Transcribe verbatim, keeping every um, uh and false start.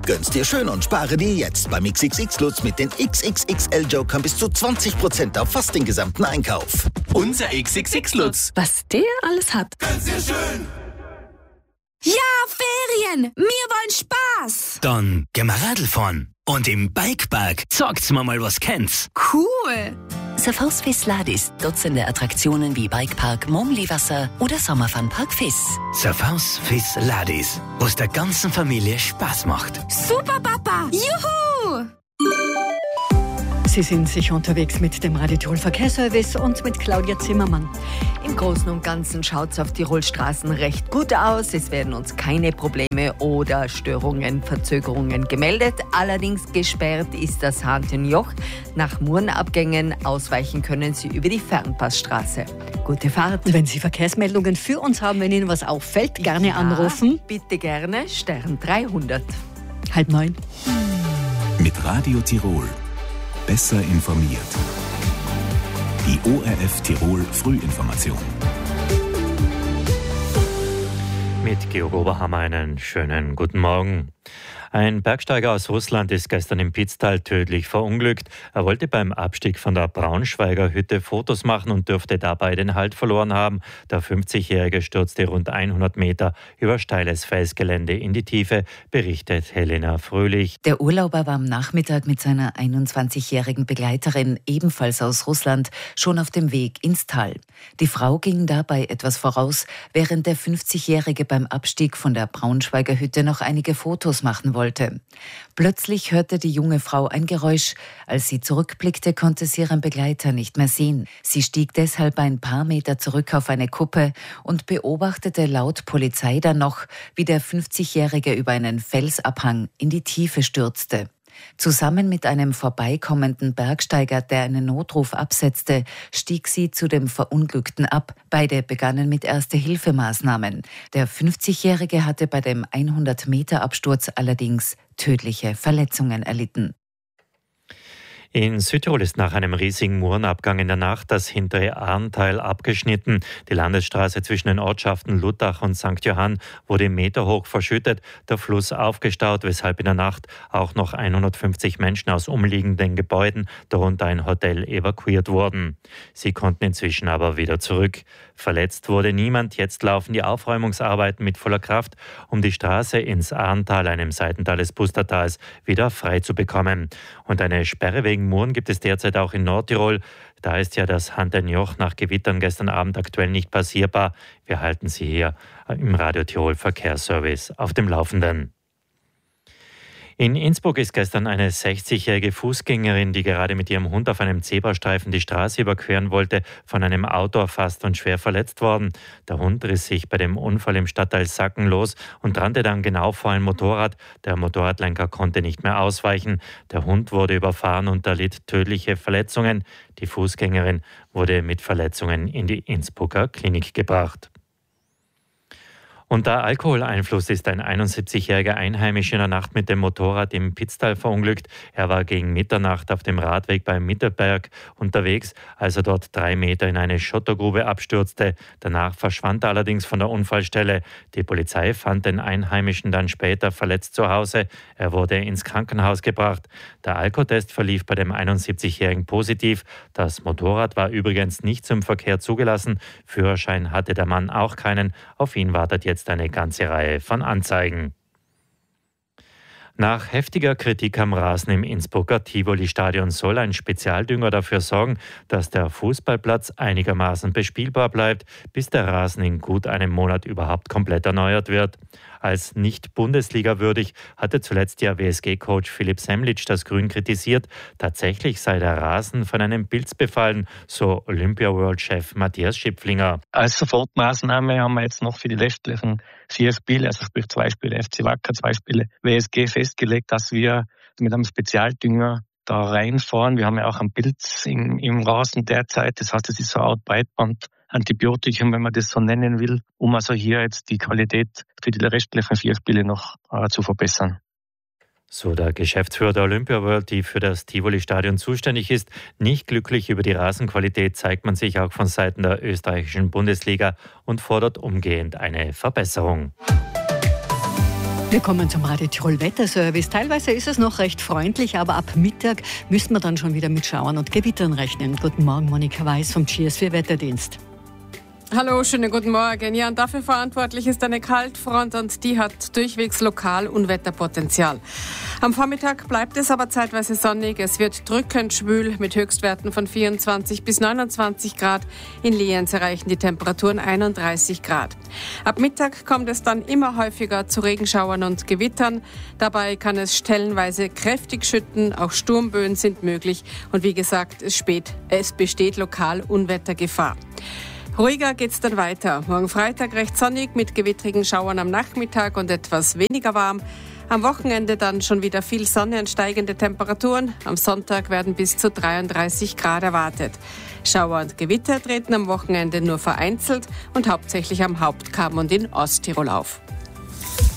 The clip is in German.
Gönn's dir schön und spare dir jetzt beim X X X-Lutz mit den X X X L-Jokern bis zu zwanzig Prozent auf fast den gesamten Einkauf. Unser X X X-Lutz. Was der alles hat. Gönn's dir schön. Ja, Ferien! Wir wollen Spaß! Dann gehen wir Radl fahren. Und im Bikepark sagt's mir mal, was kennt's. Cool! Surfaus Fiss Ladis, Dutzende Attraktionen wie Bikepark Momliwasser oder Sommerfunpark Fiss. Surfaus Fiss Ladis, was der ganzen Familie Spaß macht. Super, Papa! Juhu! Sie sind sicher unterwegs mit dem Radio Tirol Verkehrsservice und mit Claudia Zimmermann. Im Großen und Ganzen schaut es auf Tirol Straßen recht gut aus. Es werden uns keine Probleme oder Störungen, Verzögerungen gemeldet. Allerdings gesperrt ist das Hahntenjoch. Nach Murnabgängen ausweichen können Sie über die Fernpassstraße. Gute Fahrt. Wenn Sie Verkehrsmeldungen für uns haben, wenn Ihnen was auffällt, gerne ja, anrufen. Bitte gerne, Stern dreihundert. Halb neun. Mit Radio Tirol. Besser informiert. Die O R F Tirol Frühinformation. Mit Georg Oberhammer einen schönen guten Morgen. Ein Bergsteiger aus Russland ist gestern im Pitztal tödlich verunglückt. Er wollte beim Abstieg von der Braunschweiger Hütte Fotos machen und dürfte dabei den Halt verloren haben. Der fünfzigjährige stürzte rund hundert Meter über steiles Felsgelände in die Tiefe, berichtet Helena Fröhlich. Der Urlauber war am Nachmittag mit seiner einundzwanzigjährigen Begleiterin, ebenfalls aus Russland, schon auf dem Weg ins Tal. Die Frau ging dabei etwas voraus, während der fünfzigjährige beim Abstieg von der Braunschweiger Hütte noch einige Fotos machen wollte. Plötzlich hörte die junge Frau ein Geräusch. Als sie zurückblickte, konnte sie ihren Begleiter nicht mehr sehen. Sie stieg deshalb ein paar Meter zurück auf eine Kuppe und beobachtete laut Polizei dann noch, wie der fünfzigjährige über einen Felsabhang in die Tiefe stürzte. Zusammen mit einem vorbeikommenden Bergsteiger, der einen Notruf absetzte, stieg sie zu dem Verunglückten ab. Beide begannen mit Erste-Hilfe-Maßnahmen. Der fünfzigjährige hatte bei dem hundert-Meter-Absturz allerdings tödliche Verletzungen erlitten. In Südtirol ist nach einem riesigen Murenabgang in der Nacht das hintere Ahrntal abgeschnitten. Die Landesstraße zwischen den Ortschaften Luttach und Sankt Johann wurde meterhoch verschüttet, der Fluss aufgestaut, weshalb in der Nacht auch noch hundertfünfzig Menschen aus umliegenden Gebäuden, darunter ein Hotel, evakuiert wurden. Sie konnten inzwischen aber wieder zurück. Verletzt wurde niemand. Jetzt laufen die Aufräumungsarbeiten mit voller Kraft, um die Straße ins Ahrntal, einem Seitental des Pustertals, wieder frei zu bekommen. Und eine Sperre wegen Muren gibt es derzeit auch in Nordtirol. Da ist ja das Hahntenjoch nach Gewittern gestern Abend aktuell nicht passierbar. Wir halten Sie hier im Radio Tirol Verkehrsservice auf dem Laufenden. In Innsbruck ist gestern eine sechzigjährige Fußgängerin, die gerade mit ihrem Hund auf einem Zebrastreifen die Straße überqueren wollte, von einem Auto erfasst und schwer verletzt worden. Der Hund riss sich bei dem Unfall im Stadtteil Sacken los und rannte dann genau vor ein Motorrad. Der Motorradlenker konnte nicht mehr ausweichen. Der Hund wurde überfahren und erlitt tödliche Verletzungen. Die Fußgängerin wurde mit Verletzungen in die Innsbrucker Klinik gebracht. Unter Alkoholeinfluss ist ein einundsiebzigjähriger Einheimischer in der Nacht mit dem Motorrad im Pitztal verunglückt. Er war gegen Mitternacht auf dem Radweg beim Mittelberg unterwegs, als er dort drei Meter in eine Schottergrube abstürzte. Danach verschwand er allerdings von der Unfallstelle. Die Polizei fand den Einheimischen dann später verletzt zu Hause. Er wurde ins Krankenhaus gebracht. Der Alkotest verlief bei dem einundsiebzigjährigen positiv. Das Motorrad war übrigens nicht zum Verkehr zugelassen. Führerschein hatte der Mann auch keinen. Auf ihn wartet jetzt eine ganze Reihe von Anzeigen. Nach heftiger Kritik am Rasen im Innsbrucker Tivoli-Stadion soll ein Spezialdünger dafür sorgen, dass der Fußballplatz einigermaßen bespielbar bleibt, bis der Rasen in gut einem Monat überhaupt komplett erneuert wird. Als nicht Bundesliga-würdig hatte zuletzt ja W S G-Coach Philipp Semlitsch das Grün kritisiert. Tatsächlich sei der Rasen von einem Pilz befallen, so Olympia-World-Chef Matthias Schipflinger. Als Sofortmaßnahme haben wir jetzt noch für die restlichen vier Spiele, also sprich zwei Spiele F C Wacker, zwei Spiele W S G, festgelegt, dass wir mit einem Spezialdünger da reinfahren. Wir haben ja auch einen Pilz im, im Rasen derzeit. Das heißt, es ist so eine Art Breitband Antibiotikum, wenn man das so nennen will, um also hier jetzt die Qualität für die restlichen vier Spiele noch äh, zu verbessern. So der Geschäftsführer der Olympia World, die für das Tivoli-Stadion zuständig ist. Nicht glücklich über die Rasenqualität zeigt man sich auch von Seiten der österreichischen Bundesliga und fordert umgehend eine Verbesserung. Wir kommen zum Radio Tirol Wetterservice. Teilweise ist es noch recht freundlich, aber ab Mittag müssen wir dann schon wieder mit Schauern und Gewittern rechnen. Guten Morgen, Monika Weiß vom G S vier Wetterdienst. Hallo, schönen guten Morgen. Ja, und dafür verantwortlich ist eine Kaltfront und die hat durchwegs lokal Unwetterpotenzial. Am Vormittag bleibt es aber zeitweise sonnig. Es wird drückend schwül mit Höchstwerten von vierundzwanzig bis neunundzwanzig Grad. In Lienz erreichen die Temperaturen einunddreißig Grad. Ab Mittag kommt es dann immer häufiger zu Regenschauern und Gewittern. Dabei kann es stellenweise kräftig schütten. Auch Sturmböen sind möglich. Und wie gesagt, es, spät, es besteht lokal Unwettergefahr. Ruhiger geht's dann weiter. Morgen Freitag recht sonnig mit gewittrigen Schauern am Nachmittag und etwas weniger warm. Am Wochenende dann schon wieder viel Sonne und steigende Temperaturen. Am Sonntag werden bis zu dreiunddreißig Grad erwartet. Schauer und Gewitter treten am Wochenende nur vereinzelt und hauptsächlich am Hauptkamm und in Osttirol auf.